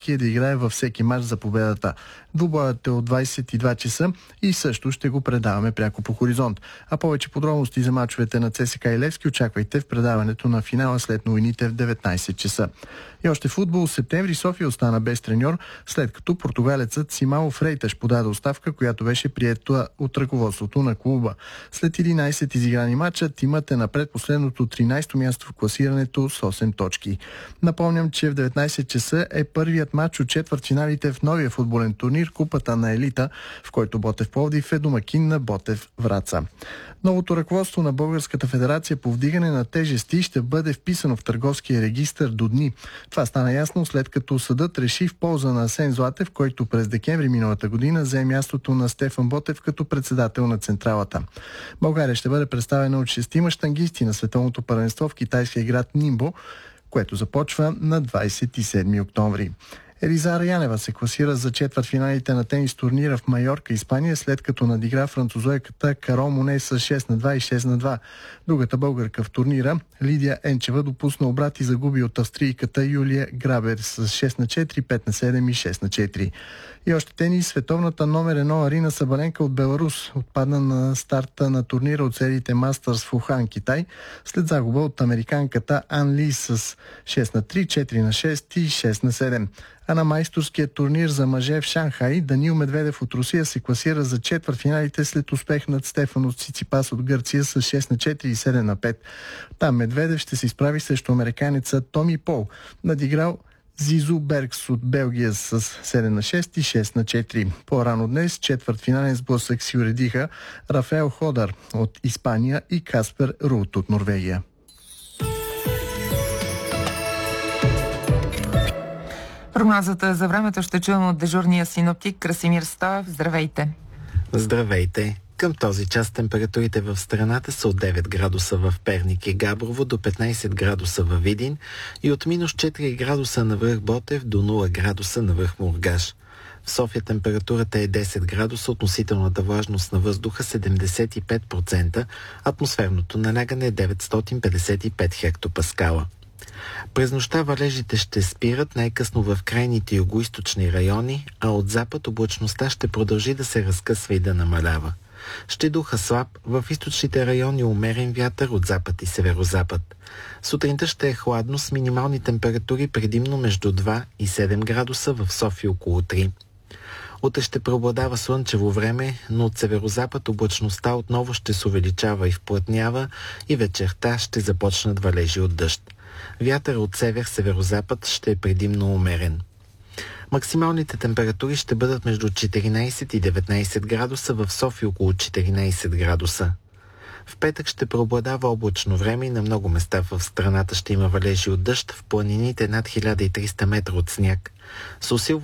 Левски да играе във всеки мач за победата. Двубоят е от 22 часа и също ще го предаваме пряко по Хоризонт. А повече подробности за мачовете на ЦСКА и Левски очаквайте в предаването на финала след новините в 19 часа. И още футбол. В септември София остана без треньор, след като португалецът Симао Фрейташ подаде оставка, която беше приета от ръководството на клуба. След 11 изиграни мача, тимът е на предпоследното 13-то място в класирането с 8 точки. Напомням, че в 19 часа е първият матч от четвъртфиналите в новия футболен турнир Купата на елита, в който Ботев Пловдив е домакин на Ботев Враца. Новото ръководство на Българската федерация по вдигане на тежести ще бъде вписано в търговския регистър до дни. Това стана ясно след като съдът реши в полза на Асен Златев, който през декември миналата година взе мястото на Стефан Ботев като председател на централата. България ще бъде представена от 6 щангисти на световното първенство в китайския град Нимбо, което започва на 27 октомври. Елизара Янева се класира за четвъртфиналите на тенис турнира в Майорка, Испания, след като надигра французойката Карол Моне с 6-2 и 6-2. Другата българка в турнира, Лидия Енчева, допусна обрат и загуби от австрийката Юлия Грабер с 6-4, 5-7 и 6-4. И още тенис, световната номер 1 Арина Сабаленка от Беларус отпадна на старта на турнира от сериите Мастърс в Ухан, Китай, след загуба от американката Ан Ли с 6-3, 4-6 и 6-7. А на майсторския турнир за мъже в Шанхай Данил Медведев от Русия се класира за четвъртфиналите след успех над Стефанос Циципас от Гърция с 6-4 и 7-5. Там Медведев ще се изправи срещу американеца Томи Пол, надиграл Зизу Бергс от Белгия с 7-6 и 6-4. По-рано днес четвъртфинален сблъсък си уредиха Рафаел Ходар от Испания и Каспер Рут от Норвегия. Прогнозата за времето ще чуем от дежурния синоптик Красимир Стоев. Здравейте! Здравейте! Към този час температурите в страната са от 9 градуса в Перник и Габрово до 15 градуса във Видин и от минус 4 градуса на връх Ботев до 0 градуса на връх Мургаш. В София температурата е 10 градуса, относителната влажност на въздуха 75%, атмосферното налягане е 955 хектопаскала. През нощта валежите ще спират най-късно в крайните югоизточни райони, а от запад облачността ще продължи да се разкъсва и да намалява. Ще духа слаб, в източните райони умерен вятър от запад и северозапад. Сутринта ще е хладно с минимални температури предимно между 2 и 7 градуса, в София около 3. Утре ще преобладава слънчево време, но от северозапад облачността отново ще се увеличава и вплътнява и вечерта ще започнат валежи от дъжд. Вятър от север-северозапад ще е предимно умерен. Максималните температури ще бъдат между 14 и 19 градуса, в София около 14 градуса. В петък ще преобладава облачно време и на много места в страната ще има валежи от дъжд, в планините над 1300 метра от сняг. С усилване